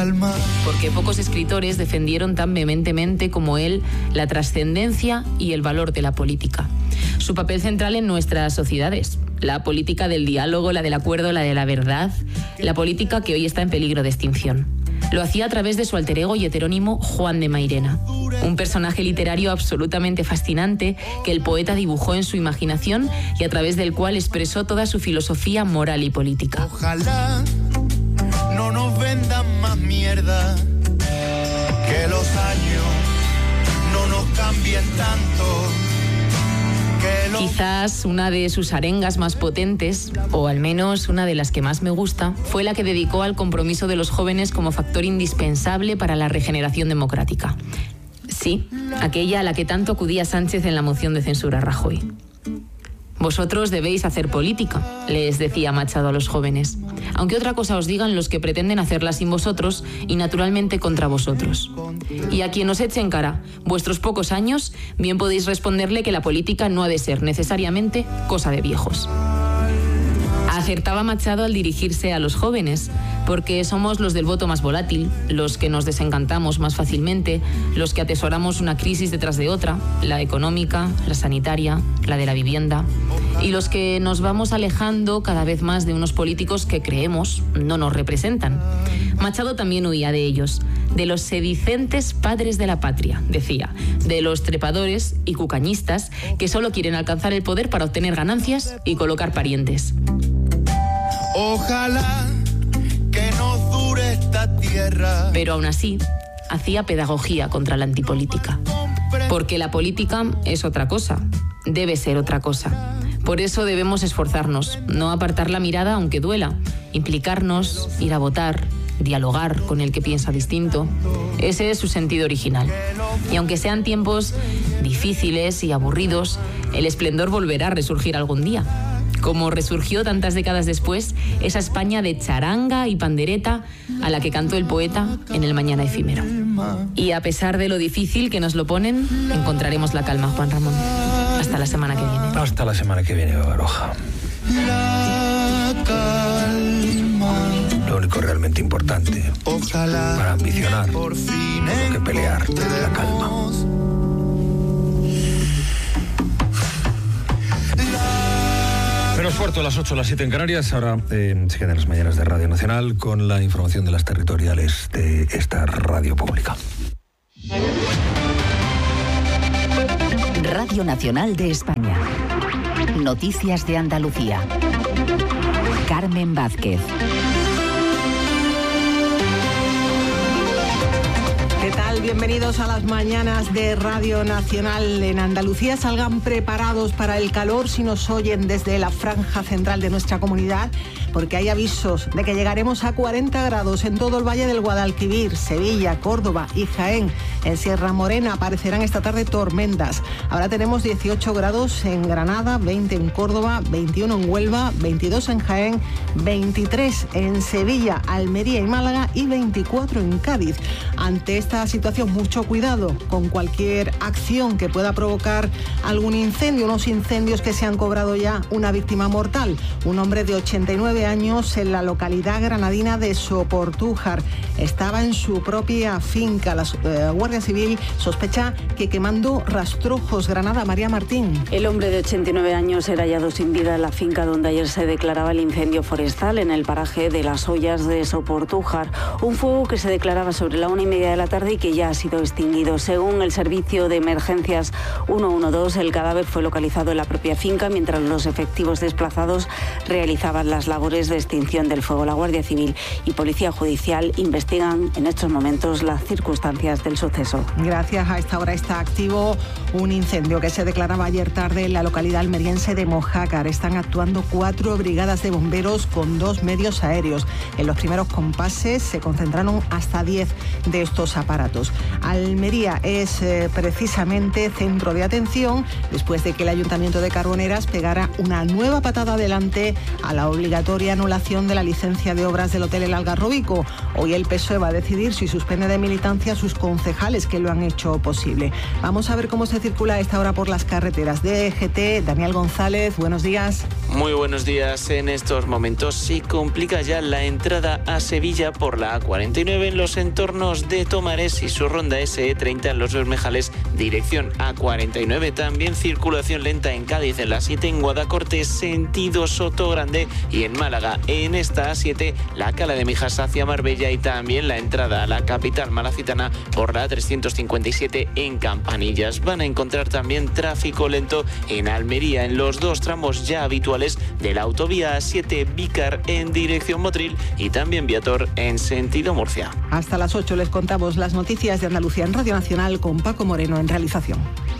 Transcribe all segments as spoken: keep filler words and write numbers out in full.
calma. Porque pocos escritores defendieron tan vehementemente como él la trascendencia y el valor de la política. Su papel central en nuestras sociedades. La política del diálogo, la del acuerdo, la de la verdad. La política que hoy está en peligro de extinción. Lo hacía a través de su alter ego y heterónimo Juan de Mairena. Un personaje literario absolutamente fascinante que el poeta dibujó en su imaginación y a través del cual expresó toda su filosofía moral y política. Ojalá no nos vendan más mierda, que los años no nos cambien tanto. Quizás una de sus arengas más potentes, o al menos una de las que más me gusta, fue la que dedicó al compromiso de los jóvenes como factor indispensable para la regeneración democrática. Sí, aquella a la que tanto acudía Sánchez en la moción de censura a Rajoy. Vosotros debéis hacer política, les decía Machado a los jóvenes, aunque otra cosa os digan los que pretenden hacerla sin vosotros y naturalmente contra vosotros. Y a quien os eche en cara vuestros pocos años, bien podéis responderle que la política no ha de ser necesariamente cosa de viejos. Acertaba Machado al dirigirse a los jóvenes, porque somos los del voto más volátil, los que nos desencantamos más fácilmente, los que atesoramos una crisis detrás de otra, la económica, la sanitaria, la de la vivienda, y los que nos vamos alejando cada vez más de unos políticos que creemos no nos representan. Machado también huía de ellos, de los sedicentes padres de la patria, decía, de los trepadores y cucañistas que solo quieren alcanzar el poder para obtener ganancias y colocar parientes. Ojalá que nos dure esta tierra. Pero aún así, hacía pedagogía contra la antipolítica. Porque la política es otra cosa, debe ser otra cosa. Por eso debemos esforzarnos, no apartar la mirada aunque duela, implicarnos, ir a votar, dialogar con el que piensa distinto. Ese es su sentido original. Y aunque sean tiempos difíciles y aburridos, el esplendor volverá a resurgir algún día. Como resurgió tantas décadas después esa España de charanga y pandereta a la que cantó el poeta en el Mañana efímero. Y a pesar de lo difícil que nos lo ponen, encontraremos la calma, Juan Ramón. Hasta la semana que viene. Hasta la semana que viene, Baroja. La calma. Lo único realmente importante Ojalá para ambicionar, por fin lo que pelear, la calma. Menos cuarto, a las ocho, las siete en Canarias. Ahora eh, se quedan las mañanas de Radio Nacional con la información de las territoriales de esta radio pública. Radio Nacional de España. Noticias de Andalucía. Carmen Vázquez. ¿Qué tal? Bienvenidos a las mañanas de Radio Nacional en Andalucía. Salgan preparados para el calor si nos oyen desde la franja central de nuestra comunidad, porque hay avisos de que llegaremos a cuarenta grados en todo el Valle del Guadalquivir, Sevilla, Córdoba y Jaén. En Sierra Morena aparecerán esta tarde tormentas. Ahora tenemos dieciocho grados en Granada, veinte en Córdoba, veintiuno en Huelva, veintidós en Jaén, veintitrés en Sevilla, Almería y Málaga y veinticuatro en Cádiz. Ante esta situación, mucho cuidado con cualquier acción que pueda provocar algún incendio, unos incendios que se han cobrado ya una víctima mortal, un hombre de ochenta y nueve años en la localidad granadina de Soportújar. Estaba en su propia finca. La eh, Guardia Civil sospecha que quemando rastrojos. Granada, María Martín. El hombre de ochenta y nueve años era hallado sin vida en la finca donde ayer se declaraba el incendio forestal en el paraje de Las Ollas de Soportújar. Un fuego que se declaraba sobre la una y media de la tarde y que ya ha sido extinguido. Según el servicio de emergencias ciento doce, el cadáver fue localizado en la propia finca mientras los efectivos desplazados realizaban las labores de extinción del fuego. La Guardia Civil y Policía Judicial investigan en estos momentos las circunstancias del suceso. Gracias. A esta hora está activo un incendio que se declaraba ayer tarde en la localidad almeriense de Mojácar. Están actuando cuatro brigadas de bomberos con dos medios aéreos. En los primeros compases se concentraron hasta diez de estos aparatos. Almería es eh, precisamente centro de atención después de que el Ayuntamiento de Carboneras pegara una nueva patada adelante a la obligatoria anulación de la licencia de obras del Hotel El Algarrobico. Hoy el P S O E va a decidir si suspende de militancia a sus concejales que lo han hecho posible. Vamos a ver cómo se circula a esta hora por las carreteras. D G T, Daniel González, buenos días. Muy buenos días. En estos momentos se complica ya la entrada a Sevilla por la A cuarenta y nueve en los entornos de Tomares y su ronda S E treinta en los Bermejales, dirección A cuarenta y nueve. También circulación lenta en Cádiz en la siete, en Guadacorte sentido Sotogrande, y en Málaga en esta A siete la Cala de Mijas hacia Marbella, y también la entrada a la capital malacitana por la A trescientos cincuenta y siete en Campanillas. Van a encontrar también tráfico lento en Almería en los dos tramos ya habituales de la autovía A siete Vícar en dirección Motril, y también Viator en sentido Murcia. Hasta las ocho les contamos las noticias de Andalucía en Radio Nacional con Paco Moreno en realización.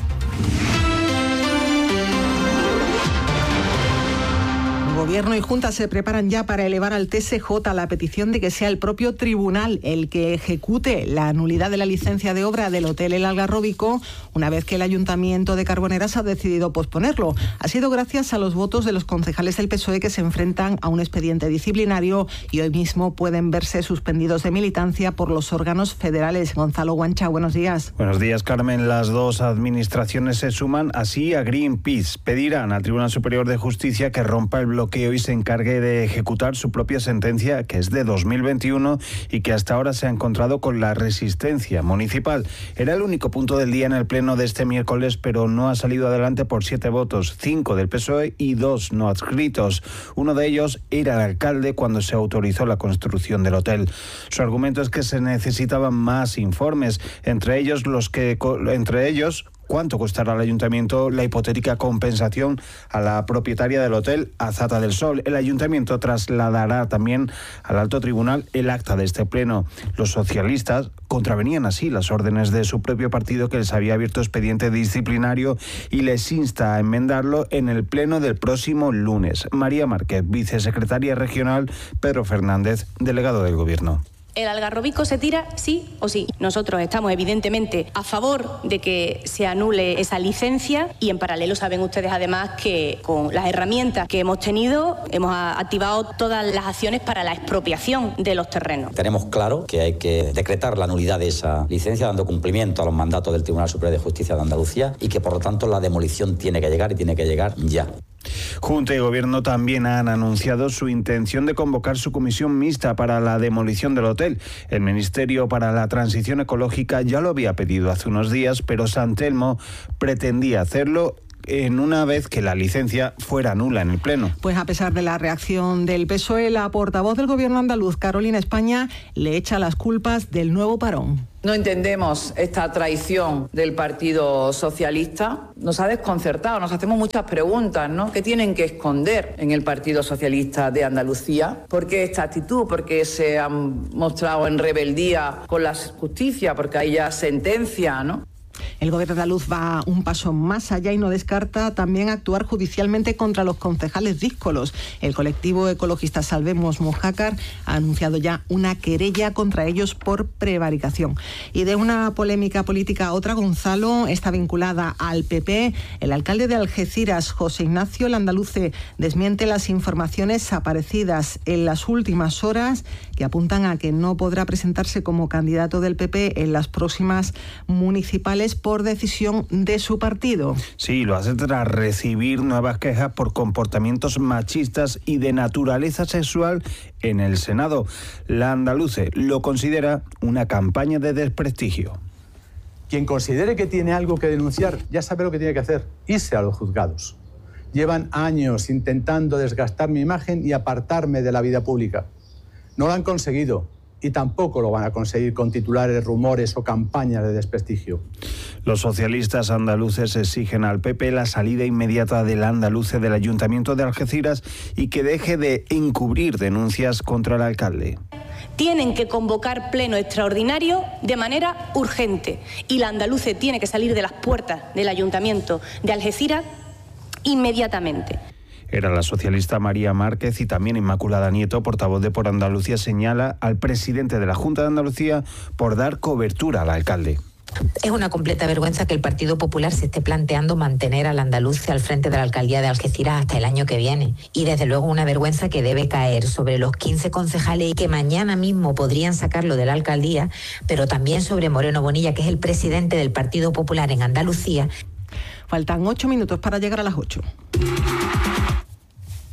Gobierno y Junta se preparan ya para elevar al T S J la petición de que sea el propio tribunal el que ejecute la nulidad de la licencia de obra del Hotel El Algarrobico, una vez que el Ayuntamiento de Carboneras ha decidido posponerlo. Ha sido gracias a los votos de los concejales del P S O E, que se enfrentan a un expediente disciplinario y hoy mismo pueden verse suspendidos de militancia por los órganos federales. Gonzalo Guancha, buenos días. Buenos días, Carmen. Las dos administraciones se suman así a Greenpeace. Pedirán al Tribunal Superior de Justicia que rompa el bloqueo que hoy se encargue de ejecutar su propia sentencia, que es de dos mil veintiuno y que hasta ahora se ha encontrado con la resistencia municipal. Era el único punto del día en el pleno de este miércoles, pero no ha salido adelante por siete votos, cinco del P S O E y dos no adscritos. Uno de ellos era el alcalde cuando se autorizó la construcción del hotel. Su argumento es que se necesitaban más informes, entre ellos los que entre ellos cuánto costará al ayuntamiento la hipotética compensación a la propietaria del hotel Azata del Sol. El ayuntamiento trasladará también al alto tribunal el acta de este pleno. Los socialistas contravenían así las órdenes de su propio partido, que les había abierto expediente disciplinario y les insta a enmendarlo en el pleno del próximo lunes. María Márquez, vicesecretaria regional, Pedro Fernández, delegado del Gobierno. El Algarrobico se tira sí o sí. Nosotros estamos evidentemente a favor de que se anule esa licencia y en paralelo saben ustedes además que con las herramientas que hemos tenido hemos activado todas las acciones para la expropiación de los terrenos. Tenemos claro que hay que decretar la nulidad de esa licencia dando cumplimiento a los mandatos del Tribunal Superior de Justicia de Andalucía y que por lo tanto la demolición tiene que llegar y tiene que llegar ya. Junta y Gobierno también han anunciado su intención de convocar su comisión mixta para la demolición del hotel. El Ministerio para la Transición Ecológica ya lo había pedido hace unos días, pero San Telmo pretendía hacerlo en una vez que la licencia fuera nula en el Pleno. Pues a pesar de la reacción del P S O E, la portavoz del Gobierno andaluz, Carolina España, le echa las culpas del nuevo parón. No entendemos esta traición del Partido Socialista. Nos ha desconcertado, nos hacemos muchas preguntas, ¿no? ¿Qué tienen que esconder en el Partido Socialista de Andalucía? ¿Por qué esta actitud? ¿Por qué se han mostrado en rebeldía con la justicia? Porque hay ya sentencia, ¿no? El Gobierno andaluz va un paso más allá y no descarta también actuar judicialmente contra los concejales díscolos. El colectivo ecologista Salvemos Mojácar ha anunciado ya una querella contra ellos por prevaricación. Y de una polémica política a otra, Gonzalo, está vinculada al P P. El alcalde de Algeciras, José Ignacio Landaluce, desmiente las informaciones aparecidas en las últimas horas que apuntan a que no podrá presentarse como candidato del P P en las próximas municipales por decisión de su partido. Sí, lo hace tras recibir nuevas quejas por comportamientos machistas y de naturaleza sexual en el Senado. Landaluce lo considera una campaña de desprestigio. Quien considere que tiene algo que denunciar ya sabe lo que tiene que hacer, irse a los juzgados. Llevan años intentando desgastar mi imagen y apartarme de la vida pública. No lo han conseguido. Y tampoco lo van a conseguir con titulares, rumores o campañas de desprestigio. Los socialistas andaluces exigen al P P la salida inmediata del andaluce del Ayuntamiento de Algeciras y que deje de encubrir denuncias contra el alcalde. Tienen que convocar pleno extraordinario de manera urgente y la andaluce tiene que salir de las puertas del Ayuntamiento de Algeciras inmediatamente. Era la socialista María Márquez y también Inmaculada Nieto, portavoz de Por Andalucía, señala al presidente de la Junta de Andalucía por dar cobertura al alcalde. Es una completa vergüenza que el Partido Popular se esté planteando mantener al andaluz al frente de la alcaldía de Algeciras hasta el año que viene. Y desde luego una vergüenza que debe caer sobre los quince concejales y que mañana mismo podrían sacarlo de la alcaldía, pero también sobre Moreno Bonilla, que es el presidente del Partido Popular en Andalucía. Faltan ocho minutos para llegar a las ocho.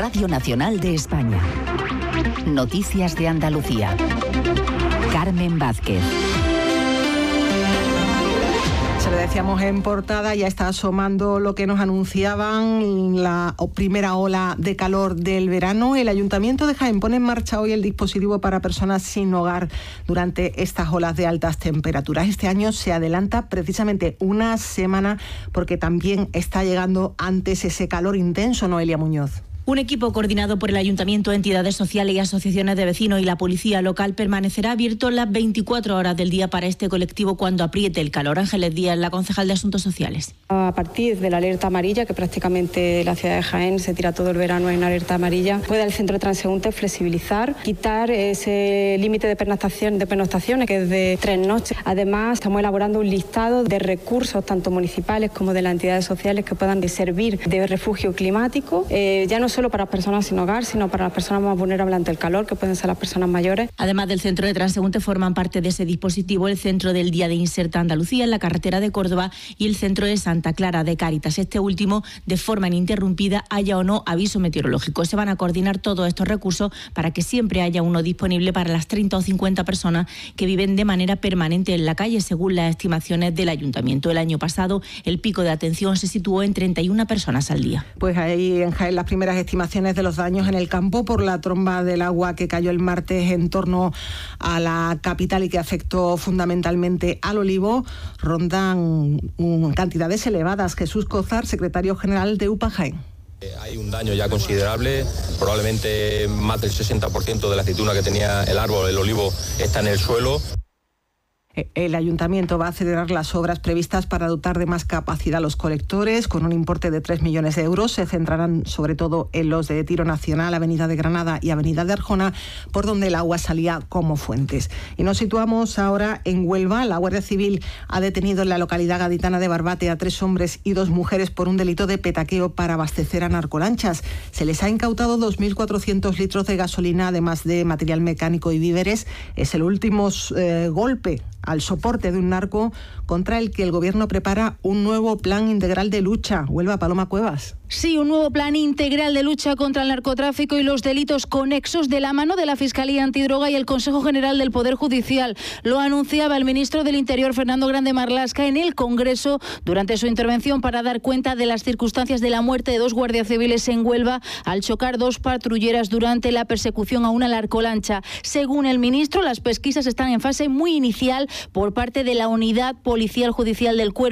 Radio Nacional de España. Noticias de Andalucía. Carmen Vázquez. Se lo decíamos en portada, ya está asomando lo que nos anunciaban, la primera ola de calor del verano. El Ayuntamiento de Jaén pone en marcha hoy el dispositivo para personas sin hogar durante estas olas de altas temperaturas. Este año se adelanta precisamente una semana porque también está llegando antes ese calor intenso, Noelia Muñoz. Un equipo coordinado por el Ayuntamiento, entidades sociales y asociaciones de vecinos y la policía local permanecerá abierto las veinticuatro horas del día para este colectivo cuando apriete el calor. Ángeles Díaz, la concejal de Asuntos Sociales. A partir de la alerta amarilla, que prácticamente la ciudad de Jaén se tira todo el verano en alerta amarilla, puede el centro de transeúnte flexibilizar, quitar ese límite de pernoctación, de pernoctaciones, que es de tres noches. Además, estamos elaborando un listado de recursos, tanto municipales como de las entidades sociales, que puedan servir de refugio climático, eh, ya no solo para las personas sin hogar, sino para las personas más vulnerables ante el calor, que pueden ser las personas mayores. Además del centro de transeúnte, forman parte de ese dispositivo el centro del Día de Inserta Andalucía en la carretera de Córdoba y el centro de Santa Clara de Cáritas. Este último, de forma ininterrumpida, haya o no aviso meteorológico. Se van a coordinar todos estos recursos para que siempre haya uno disponible para las treinta o cincuenta personas que viven de manera permanente en la calle, según las estimaciones del Ayuntamiento. El año pasado, el pico de atención se situó en treinta y una personas al día. Pues ahí en Jaén las primeras estimaciones de los daños en el campo por la tromba del agua que cayó el martes en torno a la capital y que afectó fundamentalmente al olivo rondan um, cantidades elevadas. Jesús Cozar, secretario general de U P A Jaén. Hay un daño ya considerable, probablemente más del sesenta por ciento de la aceituna que tenía el árbol, el olivo, está en el suelo. El Ayuntamiento va a acelerar las obras previstas para dotar de más capacidad a los colectores, con un importe de tres millones de euros. Se centrarán sobre todo en los de Tiro Nacional, Avenida de Granada y Avenida de Arjona, por donde el agua salía como fuentes. Y nos situamos ahora en Huelva. La Guardia Civil ha detenido en la localidad gaditana de Barbate a tres hombres y dos mujeres por un delito de petaqueo para abastecer a narcolanchas. Se les ha incautado dos mil cuatrocientos litros de gasolina, además de material mecánico y víveres. Es el último eh, golpe al soporte de un narco contra el que el Gobierno prepara un nuevo plan integral de lucha. Huelva, Paloma Cuevas. Sí, un nuevo plan integral de lucha contra el narcotráfico y los delitos conexos, de la mano de la Fiscalía Antidroga y el Consejo General del Poder Judicial. Lo anunciaba el ministro del Interior, Fernando Grande Marlaska, en el Congreso durante su intervención para dar cuenta de las circunstancias de la muerte de dos guardias civiles en Huelva al chocar dos patrulleras durante la persecución a una narcolancha. Según el ministro, las pesquisas están en fase muy inicial por parte de la Unidad Policial Judicial del Cuerpo